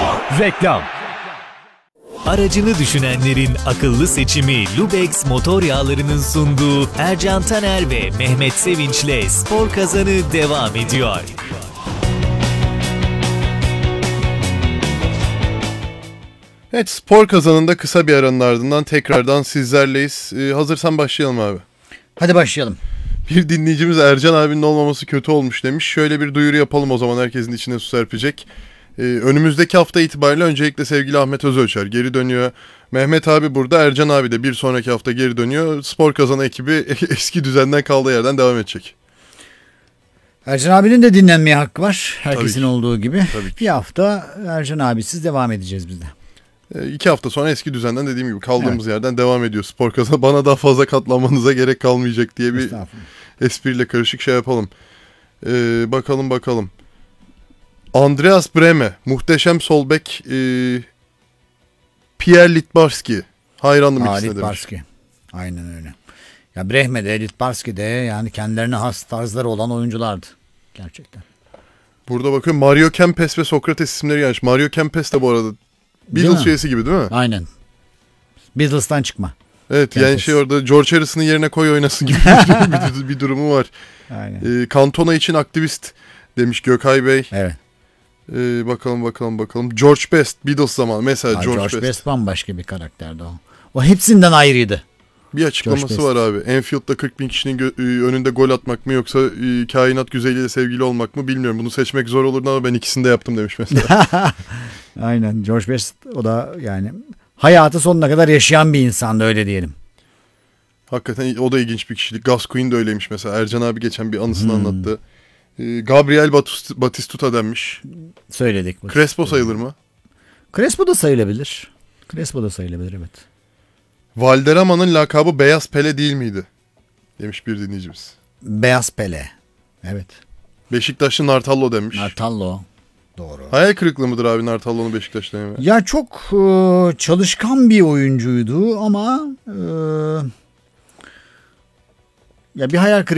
Reklam. Aracını düşünenlerin akıllı seçimi Lubex motor yağlarının sunduğu Ercan Taner ve Mehmet Sevinç'le Spor Kazanı devam ediyor. Evet, Spor Kazanı'nda kısa bir aranın ardından tekrardan sizlerleyiz. Hazırsan başlayalım abi. Hadi başlayalım. Bir dinleyicimiz Ercan abinin olmaması kötü olmuş demiş. Şöyle bir duyuru yapalım o zaman, herkesin içine su serpecek. Önümüzdeki hafta itibariyle öncelikle sevgili Ahmet Özölçer geri dönüyor. Mehmet abi burada, Ercan abi de bir sonraki hafta geri dönüyor. Spor Kazanı ekibi eski düzenden kaldığı yerden devam edecek. Ercan abinin de dinlenmeye hakkı var. Herkesin Tabii ki. olduğu gibi. Tabii ki. Bir hafta Ercan abisiz devam edeceğiz biz de. 2 hafta sonra eski düzenden dediğim gibi kaldığımız yerden devam ediyor Spor Kazanı. Bana daha fazla katlanmanıza gerek kalmayacak diye bir espriyle karışık şey yapalım. Bakalım. Andreas Brehme, muhteşem sol bek, Pierre Littbarski. Hayranım ikisine demiş. Littbarski. Aynen öyle. Ya Brehme de Littbarski de yani kendilerine has tarzları olan oyunculardı. Gerçekten. Burada bakıyorum, Mario Kempes ve Sokrates isimleri gelmiş. Mario Kempes de bu arada Beatles üyesi gibi değil mi? Aynen. Beatles'tan çıkma. Evet, Kempes. yani orada George Harrison'ın yerine koy oynasın gibi bir durumu var. Aynen. Cantona için aktivist demiş Gökay Bey. Evet. Bakalım. George Best, Beatles zamanı. Mesela George Best bambaşka bir karakterdi o. O hepsinden ayrıydı. Bir açıklaması var abi. Enfield'da 40 bin kişinin önünde gol atmak mı, yoksa kainat güzeliyle sevgili olmak mı bilmiyorum. Bunu seçmek zor olurdu ama ben ikisini de yaptım demiş mesela. Aynen, George Best o da yani hayatı sonuna kadar yaşayan bir insandı, öyle diyelim. Hakikaten o da ilginç bir kişilik. Gus Queen de öyleymiş mesela. Ercan abi geçen bir anısını anlattı. Gabriel Batistuta denmiş. Söyledik. Crespo sayılır mı? Crespo da sayılabilir. Evet. Valderrama'nın lakabı Beyaz Pele değil miydi? Demiş bir dinleyicimiz. Beyaz Pele. Evet. Beşiktaşlı Nartallo demiş. Nartallo. Doğru. Hayal kırıklığı mıdır abi Nartallo'nun Beşiktaş'ta yeme? Ya çok çalışkan bir oyuncuydu ama ya bir hayal kırıklığı